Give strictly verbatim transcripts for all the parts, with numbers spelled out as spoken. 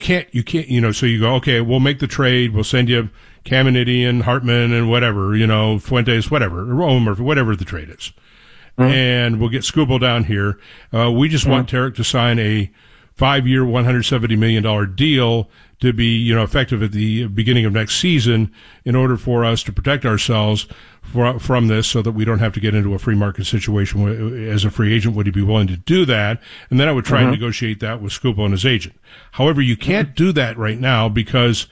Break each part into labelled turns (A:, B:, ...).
A: can't, you can't, you know, so you go, okay, we'll make the trade. We'll send you Caminiti and Hartman and whatever, you know, Fuentes, whatever, Rome or whatever the trade is. Mm-hmm. And we'll get Skubal down here. Uh, we just mm-hmm. want Tarek to sign a five-year, one hundred seventy million dollars deal to be, you know, effective at the beginning of next season in order for us to protect ourselves for, from this so that we don't have to get into a free market situation. As a free agent, would he be willing to do that? And then I would try mm-hmm. and negotiate that with Skubal and his agent. However, you can't mm-hmm. do that right now because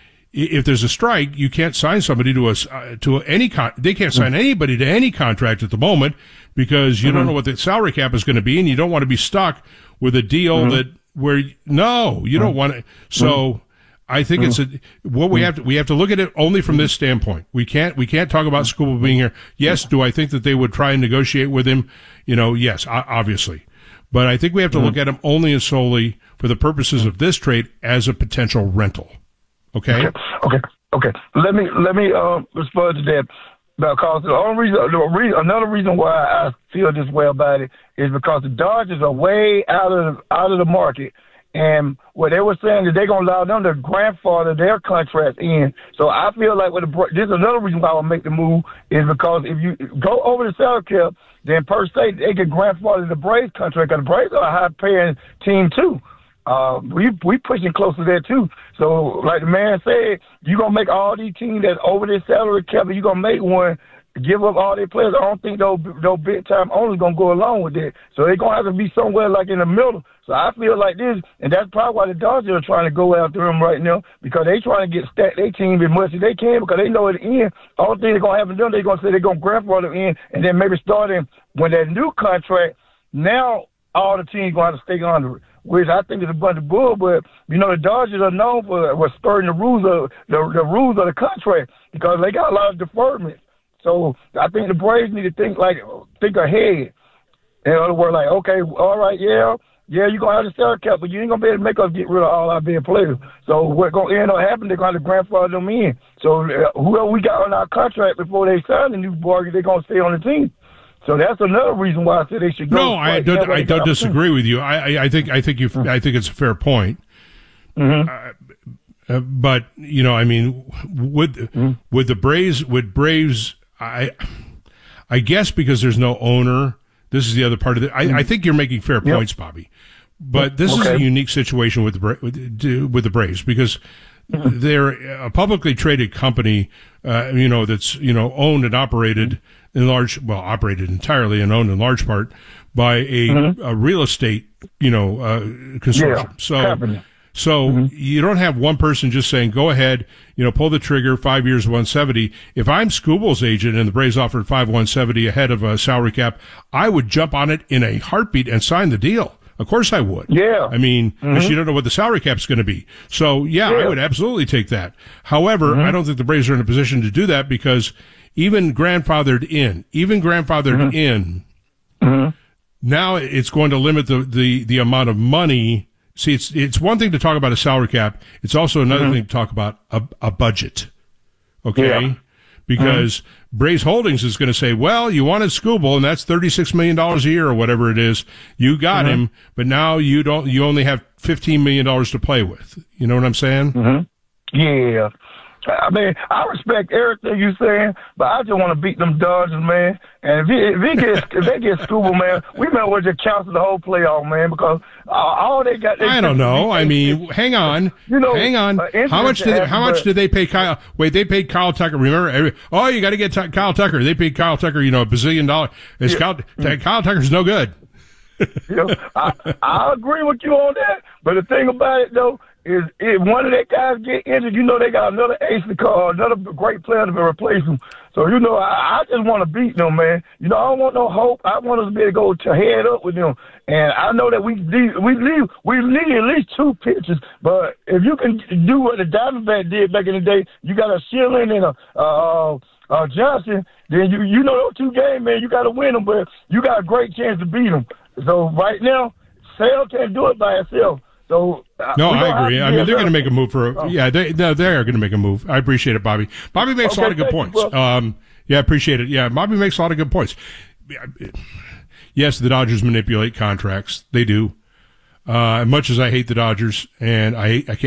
A: if there's a strike, you can't sign somebody to a, uh, to any con- they can't sign anybody to any contract at the moment because you mm-hmm. don't know what the salary cap is going to be and you don't want to be stuck with a deal mm-hmm. that where no, you don't want to. So I think it's a, what we have to, we have to look at it only from this standpoint. We can't, we can't talk about Skubal being here. Yes. Do I think that they would try and negotiate with him? You know, yes, obviously. But I think we have to look at him only and solely for the purposes of this trade as a potential rental. Okay?
B: Okay. Okay. Okay. Let me, let me, uh, respond to that. Because the only reason, the reason, another reason why I feel this way about it is because the Dodgers are way out of out of the market, and what they were saying is they're gonna allow them to grandfather their contracts in. So I feel like with the, this is another reason why I will make the move is because if you go over the salary cap, then per se they can grandfather the Braves contract. Because the Braves are a high paying team too. Uh, we we pushing close to that too. So like the man said, you gonna make all these teams that over their salary cap, you gonna make one give up all their players. I don't think those those big time owners gonna go along with that. So they're gonna have to be somewhere like in the middle. So I feel like this, and that's probably why the Dodgers are trying to go after him right now because they trying to get stacked their team as much as they can because they know at the end, all the things they're gonna have to do, they're gonna say they're gonna grandfather in, and then maybe starting when that new contract. Now all the teams gonna have to stay under it. Which I think is a bunch of bull, but you know the Dodgers are known for, for spurring the rules of the, the rules of the contract because they got a lot of deferment. So I think the Braves need to think like think ahead. In other words, like okay, all right, yeah, yeah, you're gonna have the salary cap, but you ain't gonna be able to make us get rid of all our big players. So what's gonna end up happening? They're gonna have to grandfather them in. So uh, whoever we got on our contract before they sign the new bargain, they're gonna stay on the team. So that's another reason why I said they should go.
A: No, I don't. I don't disagree with you. I, I, I think. I think you. I think it's a fair point.
B: Mm-hmm.
A: Uh, uh, but you know, I mean, would mm-hmm. would the Braves? Would Braves? I, I guess because there's no owner. This is the other part of it. I, mm-hmm. I think you're making fair yep. points, Bobby. But this okay. is a unique situation with the with, with the Braves because mm-hmm. they're a publicly traded company. Uh, you know, that's you know owned and operated. Mm-hmm. in large, well, operated entirely and owned in large part by a, mm-hmm. a real estate, you know, uh, consortium.
B: Yeah,
A: so,
B: happening.
A: so mm-hmm. you don't have one person just saying, go ahead, you know, pull the trigger, five years, one seventy. If I'm Skubal's agent and the Braves offered five, one seventy ahead of a salary cap, I would jump on it in a heartbeat and sign the deal. Of course I would.
B: Yeah.
A: I mean, because mm-hmm. you don't know what the salary cap's going to be. So, yeah, yeah, I would absolutely take that. However, mm-hmm. I don't think the Braves are in a position to do that because even grandfathered in, even grandfathered mm-hmm. in, mm-hmm. now it's going to limit the, the, the amount of money. See, it's it's one thing to talk about a salary cap. It's also another mm-hmm. thing to talk about a, a budget. Okay? Yeah. Because mm-hmm. Braves Holdings is going to say, well, you wanted Skubal, and that's thirty-six million dollars a year or whatever it is. You got mm-hmm. him, but now you don't. You only have fifteen million dollars to play with. You know what I'm saying?
B: Mm-hmm. Yeah. I mean, I respect everything you're saying, but I just want to beat them Dodgers, man. And if, he, if, he gets, if they get Skubal, man, we might as well just cancel the whole playoff, man, because uh, all they got. They
A: I don't know. I mean, hang on. You know, hang on. Uh, how much did they, how much did they pay Kyle? Wait, they paid Kyle Tucker. Remember? Every, oh, you got to get t- Kyle Tucker. They paid Kyle Tucker, you know, a bazillion dollars. It's yeah. Kyle, mm-hmm. Kyle Tucker's no good.
B: You know, I, I agree with you on that, but the thing about it, though, is if one of their guys get injured, you know they got another ace to call, another great player to replace him. So, you know, I, I just want to beat them, man. You know, I don't want no hope. I want us to be able to go to head up with them. And I know that we need, we need, we need at least two pitchers. But if you can do what the Diamondbacks did back in the day, you got a Schilling and a uh, uh, Johnson, then you you know those two games, man, you got to win them, but you got a great chance to beat them. So right now, Sale can't do it by herself. So uh,
A: no, I agree. I mean, they're going to make a move for. A, oh. Yeah, they no, they are going to make a move. I appreciate it, Bobby. Bobby makes okay, a lot of good points. You, um, yeah, I appreciate it. Yeah, Bobby makes a lot of good points. Yes, the Dodgers manipulate contracts. They do. Uh, much as I hate the Dodgers, and I hate, I can't